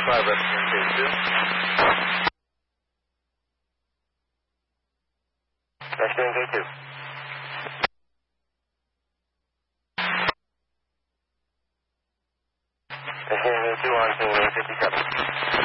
5 representation. Measuring K2. Measuring K2 on ping 57.